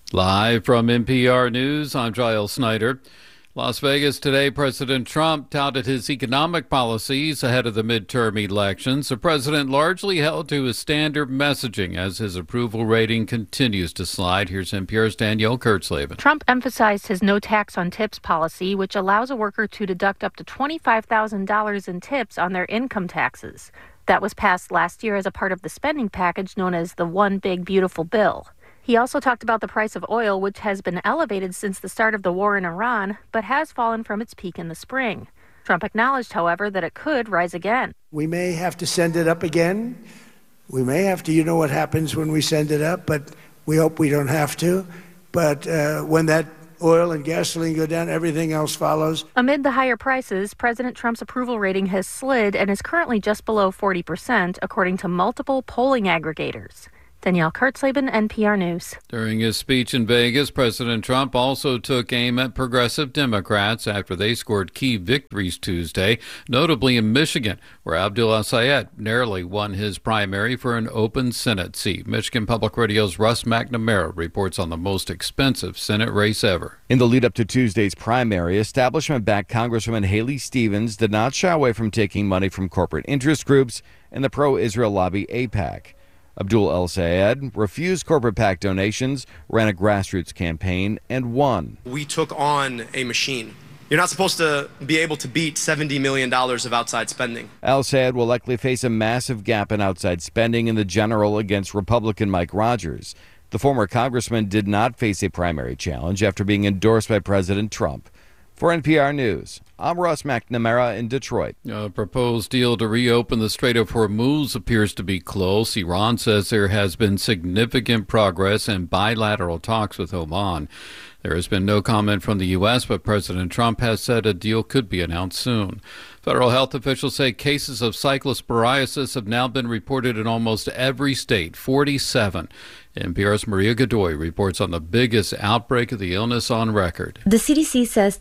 Live from NPR News, I'm Giles Snyder. Las Vegas today, President Trump touted his economic policies ahead of the midterm elections. The president largely held to his standard messaging as his approval rating continues to slide. Here's NPR's Danielle Kurtzleben. Trump emphasized his no tax on tips policy, which allows a worker to deduct up to $25,000 in tips on their income taxes. That was passed last year as a part of the spending package known as the One Big Beautiful Bill. He also talked about the price of oil, which has been elevated since the start of the war in Iran, but has fallen from its peak in the spring. Trump acknowledged, however, that it could rise again. We may have to send it up again. We may have to, you know what happens when we send it up, but we hope we don't have to. But when that oil and gasoline go down, everything else follows. Amid the higher prices, President Trump's approval rating has slid and is currently just below 40%, according to multiple polling aggregators. Danielle Kurtzleben, NPR News. During his speech in Vegas, President Trump also took aim at progressive Democrats after they scored key victories Tuesday, notably in Michigan, where Abdul El-Sayed narrowly won his primary for an open Senate seat. Michigan Public Radio's Russ McNamara reports on the most expensive Senate race ever. In the lead up to Tuesday's primary, establishment-backed Congresswoman Haley Stevens did not shy away from taking money from corporate interest groups and the pro-Israel lobby AIPAC. Abdul El-Sayed refused corporate PAC donations, ran a grassroots campaign, and won. We took on a machine. You're not supposed to be able to beat $70 million of outside spending. El-Sayed will likely face a massive gap in outside spending in the general against Republican Mike Rogers. The former congressman did not face a primary challenge after being endorsed by President Trump. For NPR News, I'm Russ McNamara in Detroit. A proposed deal to reopen the Strait of Hormuz appears to be close. Iran says there has been significant progress in bilateral talks with Oman. There has been no comment from the U.S., but President Trump has said a deal could be announced soon. Federal health officials say cases of cyclosporiasis have now been reported in almost every state, 47. NPR's Maria Godoy reports on the biggest outbreak of the illness on record. The CDC says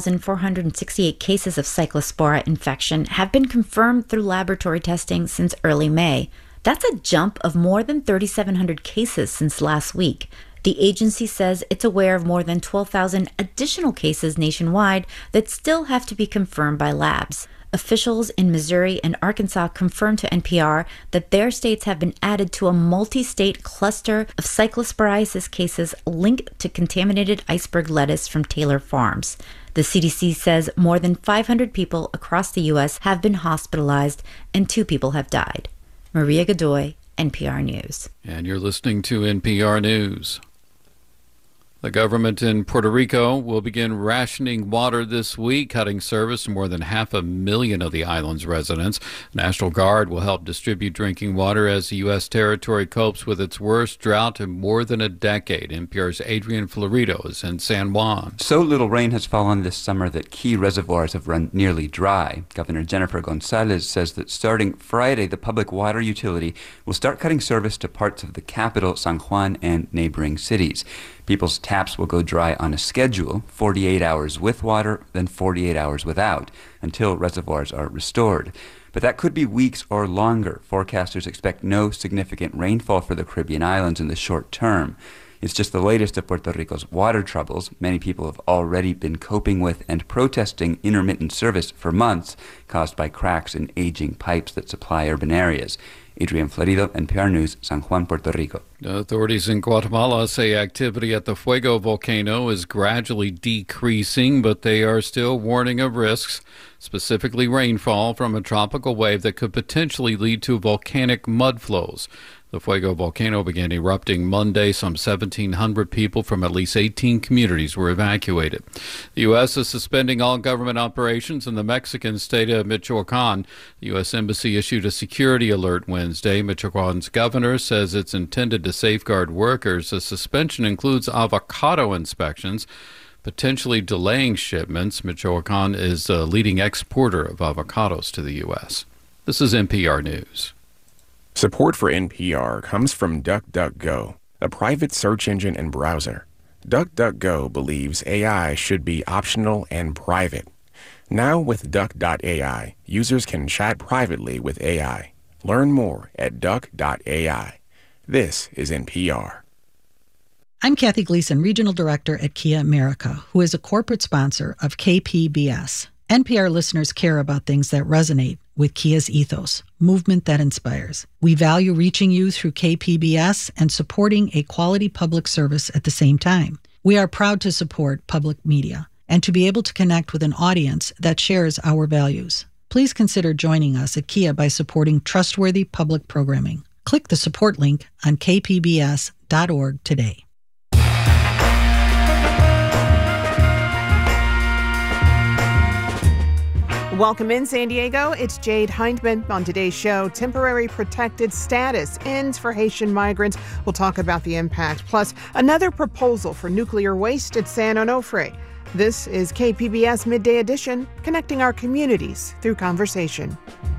10,468 cases of cyclospora infection have been confirmed through laboratory testing since early May. That's a jump of more than 3,700 cases since last week. The agency says it's aware of more than 12,000 additional cases nationwide that still have to be confirmed by labs. Officials in Missouri and Arkansas confirmed to NPR that their states have been added to a multi-state cluster of cyclosporiasis cases linked to contaminated iceberg lettuce from Taylor Farms. The CDC says more than 500 people across the U.S. have been hospitalized and 2 people have died. Maria Godoy, NPR News. And you're listening to NPR News. The government in Puerto Rico will begin rationing water this week, cutting service to more than 500,000 of the island's residents. National Guard will help distribute drinking water as the U.S. territory copes with its worst drought in more than a decade. NPR's Adrian Florido is in San Juan. So little rain has fallen this summer that key reservoirs have run nearly dry. Governor Jennifer Gonzalez says that starting Friday, the public water utility will start cutting service to parts of the capital, San Juan, and neighboring cities. People's taps will go dry on a schedule, 48 hours with water, then 48 hours without, until reservoirs are restored. But that could be weeks or longer. Forecasters expect no significant rainfall for the Caribbean islands in the short term. It's just the latest of Puerto Rico's water troubles. Many people have already been coping with and protesting intermittent service for months, caused by cracks in aging pipes that supply urban areas. Adrian Florido, NPR News, San Juan, Puerto Rico. Authorities in Guatemala say activity at the Fuego volcano is gradually decreasing, but they are still warning of risks, specifically rainfall from a tropical wave that could potentially lead to volcanic mud flows. The Fuego volcano began erupting Monday. Some 1,700 people from at least 18 communities were evacuated. The U.S. is suspending all government operations in the Mexican state of Michoacan. The U.S. Embassy issued a security alert Wednesday. Michoacan's governor says it's intended to safeguard workers. The suspension includes avocado inspections, potentially delaying shipments. Michoacan is a leading exporter of avocados to the U.S. This is NPR News. Support for NPR comes from DuckDuckGo, a private search engine and browser. DuckDuckGo believes AI should be optional and private. Now with Duck.ai, users can chat privately with AI. Learn more at Duck.ai. This is NPR. I'm Kathy Gleason, Regional Director at Kia America, who is a corporate sponsor of KPBS. NPR listeners care about things that resonate with Kia's ethos, movement that inspires. We value reaching you through KPBS and supporting a quality public service at the same time. We are proud to support public media and to be able to connect with an audience that shares our values. Please consider joining us at Kia by supporting trustworthy public programming. Click the support link on kpbs.org today. Welcome in, San Diego. It's Jade Hindman. On today's show, temporary protected status ends for Haitian migrants. We'll talk about the impact, plus another proposal for nuclear waste at San Onofre. This is KPBS Midday Edition, connecting our communities through conversation.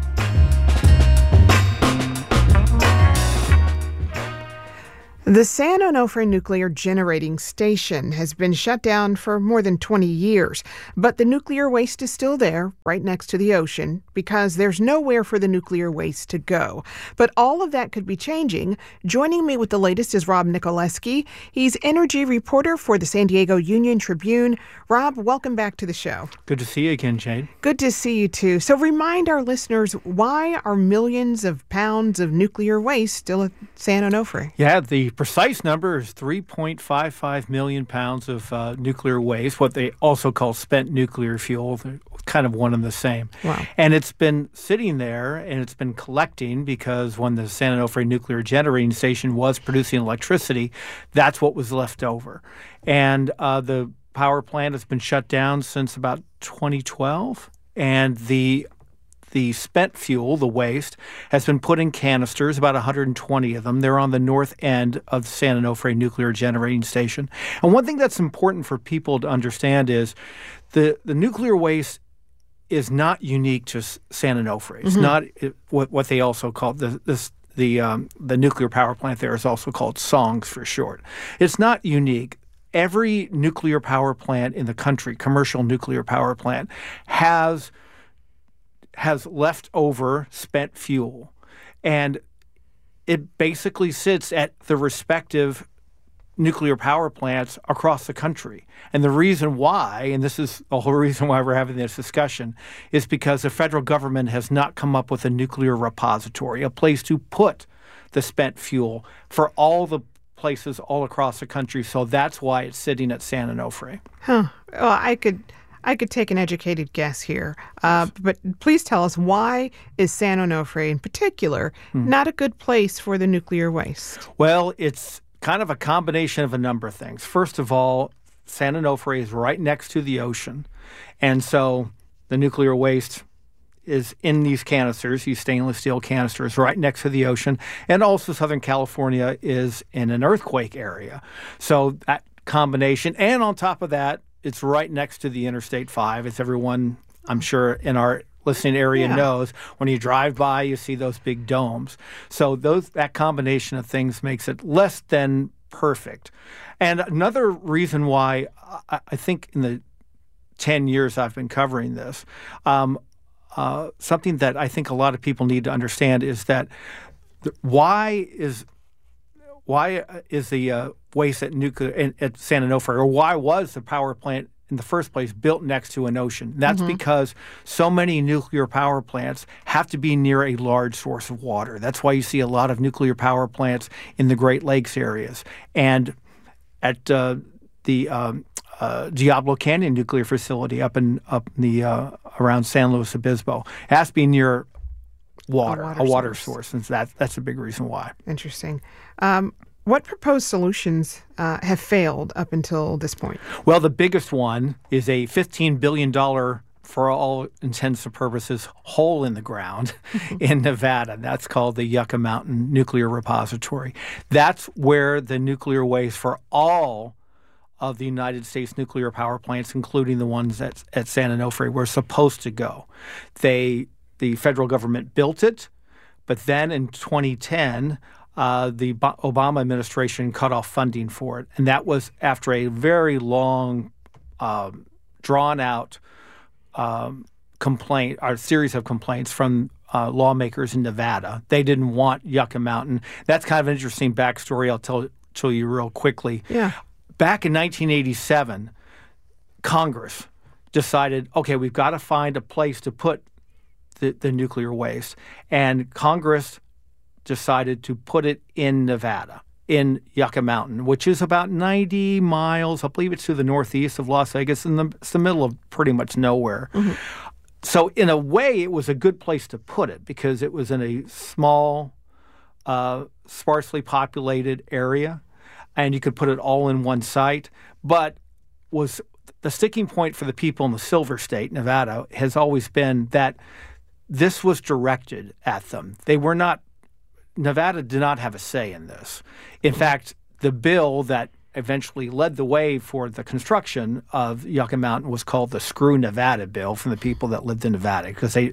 The San Onofre Nuclear Generating Station has been shut down for more than 20 years, but the nuclear waste is still there, right next to the ocean, because there's nowhere for the nuclear waste to go. But all of that could be changing. Joining me with the latest is Rob Nicoleski. He's energy reporter for the San Diego Union Tribune. Rob, welcome back to the show. Good to see you again, Jade. Good to see you, too. So remind our listeners, why are millions of pounds of nuclear waste still at San Onofre? Yeah, the precise number is 3.55 million pounds of nuclear waste, what they also call spent nuclear fuel. They're kind of one and the same. Wow. And it's been sitting there and it's been collecting because when the San Onofre Nuclear Generating Station was producing electricity, that's what was left over. And the power plant has been shut down since about 2012, and the spent fuel, the waste, has been put in canisters, about 120 of them. They're on the north end of the San Onofre Nuclear Generating Station. And one thing that's important for people to understand is the nuclear waste is not unique to San Onofre. It's not what they also call the nuclear power plant there is also called SONGS for short. It's not unique. Every nuclear power plant in the country, commercial nuclear power plant, has leftover spent fuel. And it basically sits at the respective nuclear power plants across the country. And the reason why, and this is the whole reason why we're having this discussion, is because the federal government has not come up with a nuclear repository, a place to put the spent fuel for all the places all across the country. So that's why it's sitting at San Onofre. Huh. Well, I could take an educated guess here, but please tell us, why is San Onofre in particular not a good place for the nuclear waste? Well, it's kind of a combination of a number of things. First of all, San Onofre is right next to the ocean, and so the nuclear waste is in these canisters, these stainless steel canisters right next to the ocean. And also Southern California is in an earthquake area. So that combination, and on top of that, it's right next to the Interstate 5. As everyone, I'm sure, in our listening area knows, when you drive by, you see those big domes. So that combination of things makes it less than perfect. And another reason why I think in the 10 years I've been covering this, something that I think a lot of people need to understand is that why is the waste at San Onofre, or why was the power plant in the first place built next to an ocean? That's because so many nuclear power plants have to be near a large source of water. That's why you see a lot of nuclear power plants in the Great Lakes areas. And at the Diablo Canyon nuclear facility up in the around San Luis Obispo, it has to be near a water source, and that's a big reason why. Interesting. What proposed solutions have failed up until this point? Well, the biggest one is a $15 billion, for all intents and purposes, hole in the ground in Nevada. That's called the Yucca Mountain Nuclear Repository. That's where the nuclear waste for all of the United States nuclear power plants, including the ones at San Onofre, were supposed to go. The federal government built it, but then in 2010, the Obama administration cut off funding for it. And that was after a very long, drawn-out complaint, or series of complaints from lawmakers in Nevada. They didn't want Yucca Mountain. That's kind of an interesting backstory I'll to you real quickly. Yeah. Back in 1987, Congress decided, okay, we've got to find a place to put the nuclear waste. And Congress decided to put it in Nevada, in Yucca Mountain, which is about 90 miles, I believe it's to the northeast of Las Vegas, it's the middle of pretty much nowhere. Mm-hmm. So in a way, it was a good place to put it because it was in a small, sparsely populated area, and you could put it all in one site. But was the sticking point for the people in the Silver State, Nevada, has always been that this was directed at them. Nevada did not have a say in this. In fact, the bill that eventually led the way for the construction of Yucca Mountain was called the Screw Nevada Bill from the people that lived in Nevada, because they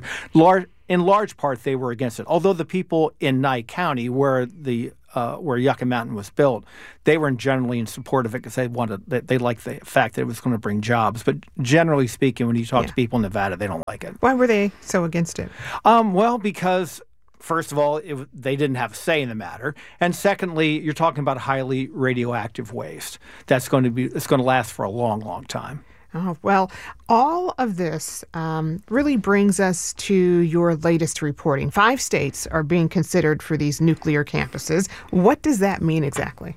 in large part they were against it. Although the people in Nye County, where Yucca Mountain was built, they were generally in support of it because they liked the fact that it was going to bring jobs. But generally speaking, when you talk to people in Nevada, they don't like it. Why were they so against it? Well, because first of all, they didn't have a say in the matter, and secondly, you're talking about highly radioactive waste it's going to last for a long, long time. Oh, well, all of this really brings us to your latest reporting. 5 states are being considered for these nuclear campuses. What does that mean exactly?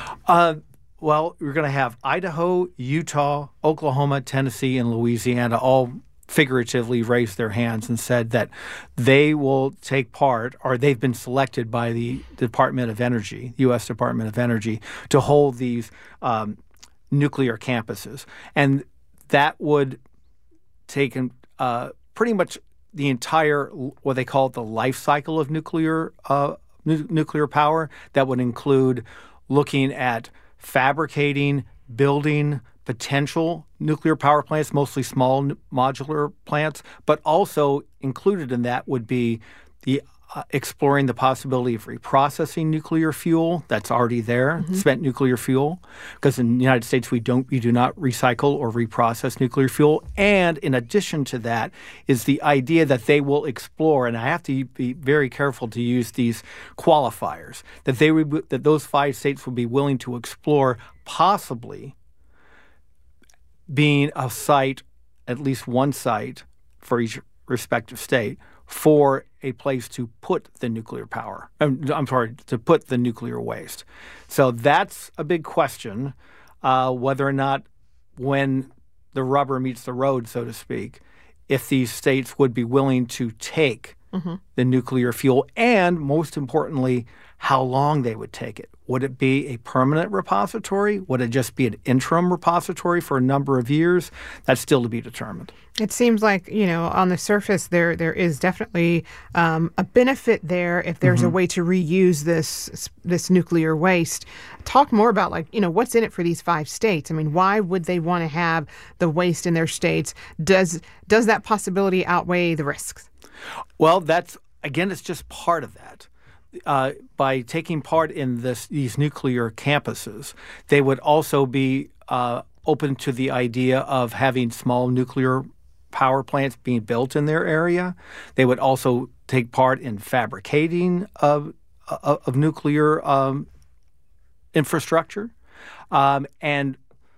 Well, we're going to have Idaho, Utah, Oklahoma, Tennessee, and Louisiana all figuratively raised their hands and said that they will take part, or they've been selected by the Department of Energy, U.S. Department of Energy, to hold these nuclear campuses. And that would take pretty much the entire, what they call the life cycle of nuclear power. That would include looking at fabricating, building potential nuclear power plants, mostly small modular plants, but also included in that would be the exploring the possibility of reprocessing nuclear fuel that's already there, spent nuclear fuel, because in the United States we do not recycle or reprocess nuclear fuel. And in addition to that is the idea that they will explore, and I have to be very careful to use these qualifiers, that those 5 states will be willing to explore possibly being a site, at least one site for each respective state, for a place to put the nuclear power. To put the nuclear waste. So that's a big question, whether or not, when the rubber meets the road, so to speak, if these states would be willing to take the nuclear fuel, and most importantly, how long they would take it. Would it be a permanent repository? Would it just be an interim repository for a number of years? That's still to be determined. It seems like, on the surface there is definitely a benefit there if there's a way to reuse this nuclear waste. Talk more about what's in it for these 5 states. I mean, why would they want to have the waste in their states? Does that possibility outweigh the risks? Well, it's just part of that. By taking part in these nuclear campuses, they would also be open to the idea of having small nuclear power plants being built in their area. They would also take part in fabricating of nuclear infrastructure, and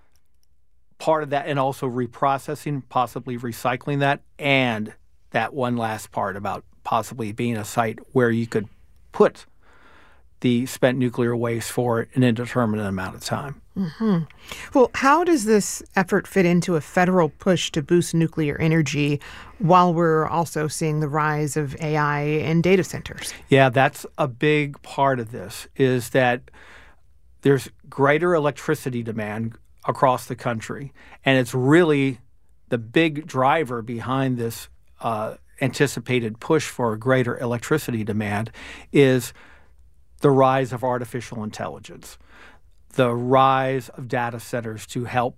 part of that, and also reprocessing, possibly recycling that, and that one last part about possibly being a site where you could put the spent nuclear waste for an indeterminate amount of time. Well, how does this effort fit into a federal push to boost nuclear energy while we're also seeing the rise of AI and data centers? Yeah, that's a big part of this, is that there's greater electricity demand across the country, and it's really the big driver behind this anticipated push for greater electricity demand is the rise of artificial intelligence, the rise of data centers to help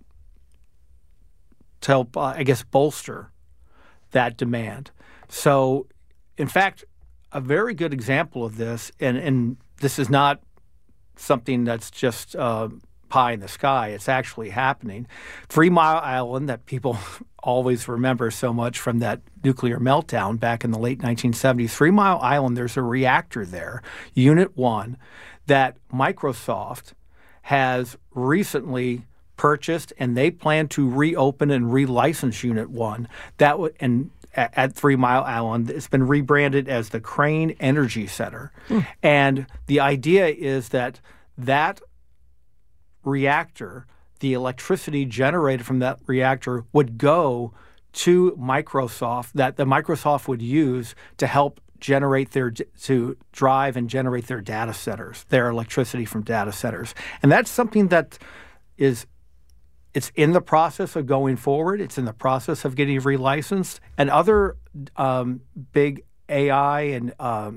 bolster that demand. So, in fact, a very good example of this, and this is not something that's just pie in the sky. It's actually happening. 3 Mile Island, that people always remember so much from that nuclear meltdown back in the late 1970s. 3 Mile Island, there's a reactor there, Unit 1, that Microsoft has recently purchased, and they plan to reopen and relicense Unit 1. At 3 Mile Island, it's been rebranded as the Crane Energy Center. And the idea is that reactor, the electricity generated from that reactor would go to Microsoft, that the Microsoft would use to help to drive and generate their data centers, their electricity from data centers. And that's something that it's in the process of going forward. It's in the process of getting relicensed. And other big AI and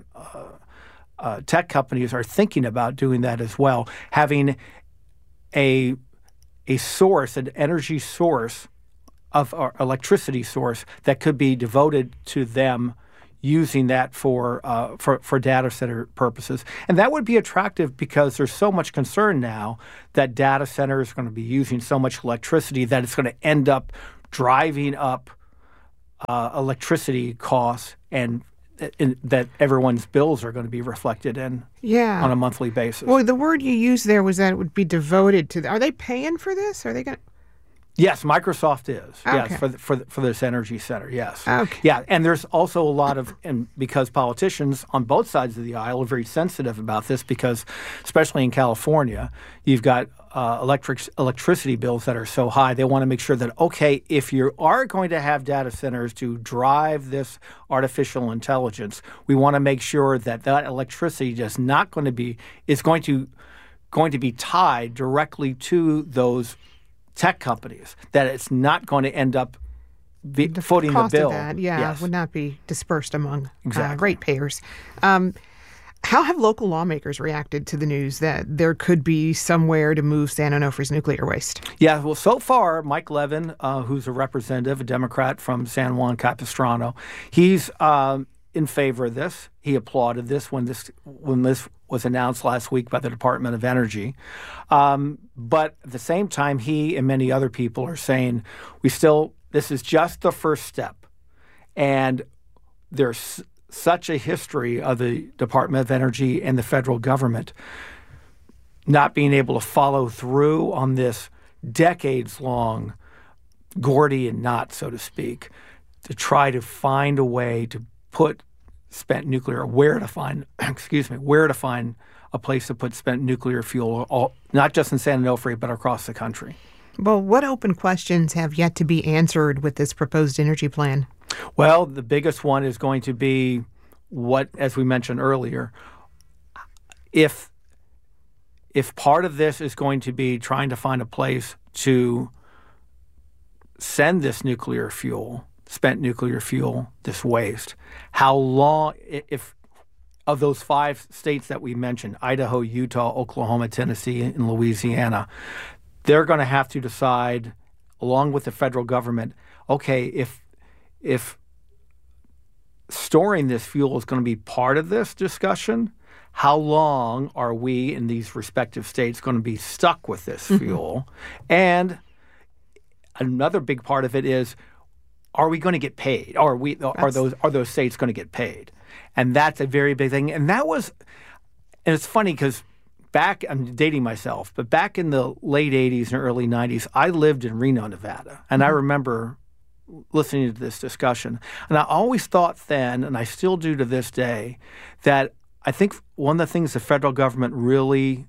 tech companies are thinking about doing that as well, having a source, an energy source of our electricity source that could be devoted to them, using that for data center purposes. And that would be attractive because there's so much concern now that data centers are going to be using so much electricity that it's going to end up driving up electricity costs, and that everyone's bills are going to be reflected in on a monthly basis. Well, the word you used there was that it would be devoted to. Are they paying for this? Are they going to? Yes, Microsoft is. Okay. Yes, for this energy center. Yes. Okay. Yeah, and there's also a lot of, and because politicians on both sides of the aisle are very sensitive about this, because especially in California, you've got electricity bills that are so high. They want to make sure that, okay, if you are going to have data centers to drive this artificial intelligence, we want to make sure that electricity is going to be tied directly to those tech companies, that it's not going to end up footing the bill. Of that, yes. would not be dispersed among Exactly. ratepayers. How have local lawmakers reacted to the news that there could be somewhere to move San Onofre's nuclear waste? Yeah, well, so far, Mike Levin, who's a representative, a Democrat from San Juan Capistrano, he's in favor of this. He applauded this when this was announced last week by the Department of Energy. But at the same time, he and many other people are saying this is just the first step. And there's such a history of the Department of Energy and the federal government not being able to follow through on this decades-long Gordian knot, so to speak, to try to find a way to put spent nuclear, where to find a place to put spent nuclear fuel, not just in San Onofre, but across the country. Well, what open questions have yet to be answered with this proposed energy plan? Well, the biggest one is going to be what, as we mentioned earlier, if part of this is going to be trying to find a place to send this nuclear fuel, spent nuclear fuel, this waste, how long, if of those 5 states that we mentioned, Idaho, Utah, Oklahoma, Tennessee, and Louisiana, they're going to have to decide, along with the federal government, okay, if storing this fuel is going to be part of this discussion, how long are we in these respective states going to be stuck with this fuel? And another big part of it is, are we going to get paid? Are those states going to get paid? And that's a very big thing. And it's funny because I'm dating myself, but back in the late 80s and early 90s, I lived in Reno, Nevada. And I remember listening to this discussion. And I always thought then, and I still do to this day, that I think one of the things the federal government really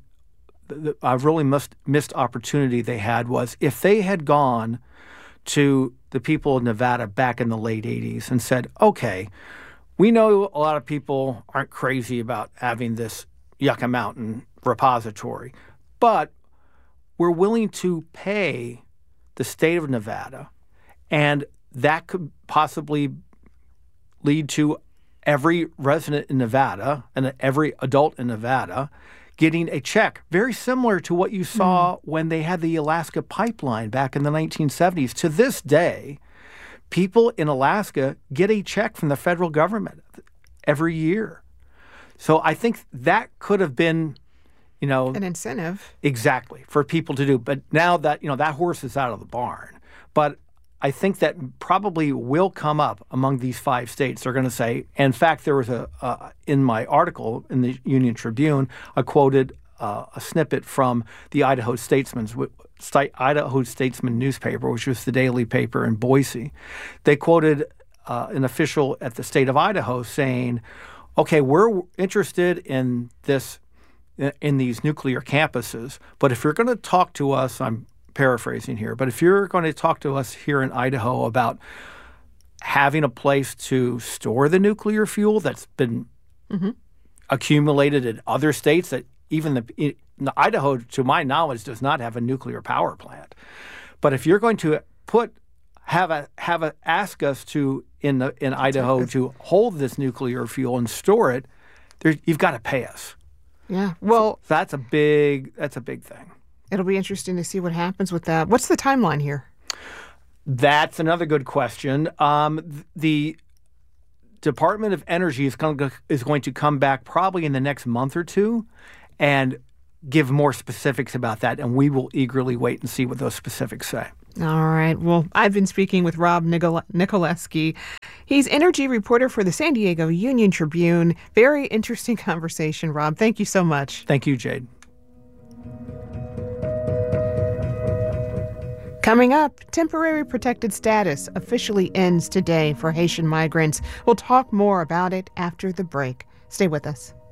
missed opportunity they had was if they had gone to the people of Nevada back in the late 80s and said, okay, we know a lot of people aren't crazy about having this Yucca Mountain repository, but we're willing to pay the state of Nevada, and that could possibly lead to every resident in Nevada and every adult in Nevada getting a check, very similar to what you saw when they had the Alaska pipeline back in the 1970s. To this day, people in Alaska get a check from the federal government every year. So I think that could have been, an incentive. Exactly, for people to do. But now that, that horse is out of the barn. But I think that probably will come up among these 5 states. They're going to say, in fact, there was in my article in the Union Tribune, I quoted a snippet from the Idaho Statesman newspaper, which was the daily paper in Boise. They quoted an official at the state of Idaho saying, okay, we're interested in these nuclear campuses, but if you're going to talk to us, I'm paraphrasing here, but if you're going to talk to us here in Idaho about having a place to store the nuclear fuel that's been accumulated in other states, that even Idaho, to my knowledge, does not have a nuclear power plant. But if you're going to ask us to in Idaho to hold this nuclear fuel and store it, you've got to pay us. Yeah, well, so that's a big thing. It'll be interesting to see what happens with that. What's the timeline here? That's another good question. The Department of Energy is going to come back probably in the next month or two and give more specifics about that, and we will eagerly wait and see what those specifics say. All right. Well, I've been speaking with Rob Nikolewski. He's energy reporter for the San Diego Union Tribune. Very interesting conversation, Rob. Thank you so much. Thank you, Jade. Coming up, temporary protected status officially ends today for Haitian migrants. We'll talk more about it after the break. Stay with us.